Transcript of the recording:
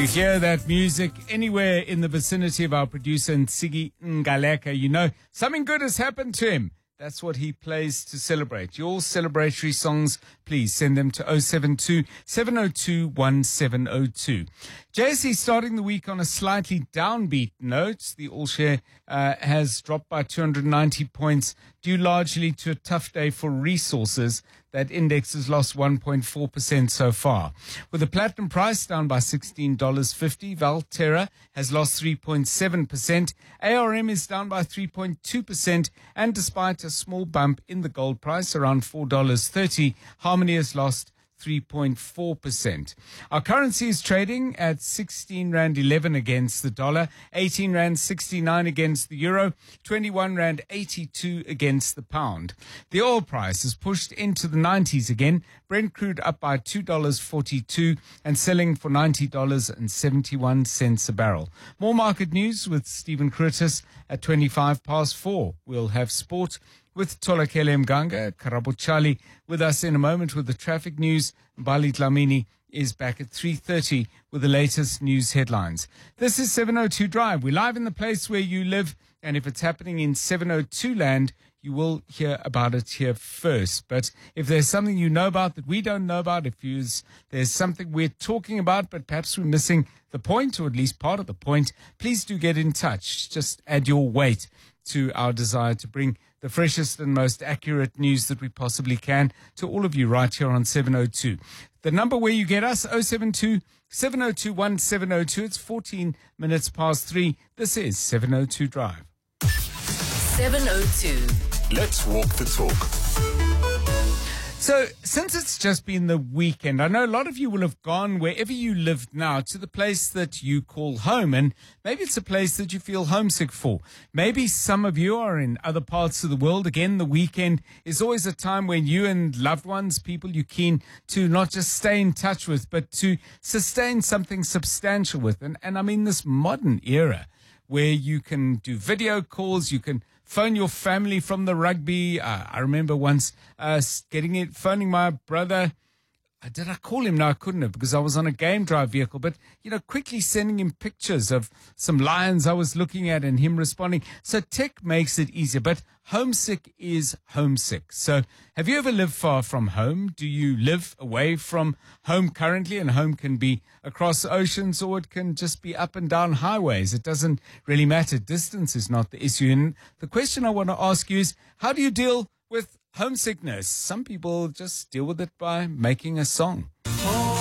You hear that music anywhere in the vicinity of our producer Nsigi Ngaleka, you know something good has happened to him. That's what he plays to celebrate. Your celebratory songs, please send them to 072 702 1702. JSE starting the week on a slightly downbeat note. The all-share has dropped by 290 points, due largely to a tough day for resources. That index has lost 1.4% so far. With the platinum price down by $16.50, Valterra has lost 3.7%. ARM is down by 3.2%. And despite a small bump in the gold price, around $4.30, Harmony has lost 3.4%. Our currency is trading at 16 Rand 11 against the dollar, 18 Rand 69 against the euro, 21 Rand 82 against the pound. The oil price is pushed into the 90s again. Brent crude up by $2.42 and selling for $90.71 a barrel. More market news with Stephen Curtis at 4:25. We'll have sport with Tolakele Mganga. Karabochali with us in a moment with the traffic news. Bali Dlamini is back at 3:30 with the latest news headlines. This is 702 Drive. We're live in the place where you live, and if it's happening in 702 land, you will hear about it here first. But if there's something you know about that we don't know about, if there's something we're talking about, but perhaps we're missing the point, or at least part of the point, please do get in touch. Just add your weight to our desire to bring the freshest and most accurate news that we possibly can to all of you right here on 702. The number where you get us, 072 702 1702. It's 14 minutes past 3. This is 702 Drive. 702. Let's walk the talk. So, since it's just been the weekend, I know a lot of you will have gone wherever you live now to the place that you call home, and maybe it's a place that you feel homesick for. Maybe some of you are in other parts of the world. Again, the weekend is always a time when you and loved ones, people you're keen to not just stay in touch with, but to sustain something substantial with. And I mean this modern era where you can do video calls, you can phone your family from the rugby. I remember once phoning my brother. Did I call him? No, I couldn't have, because I was on a game drive vehicle. But, quickly sending him pictures of some lions I was looking at and him responding. So tech makes it easier, but homesick is homesick. So have you ever lived far from home? Do you live away from home currently? And home can be across oceans, or it can just be up and down highways. It doesn't really matter. Distance is not the issue. And the question I want to ask you is, how do you deal with homesickness? Some people just deal with it by making a song.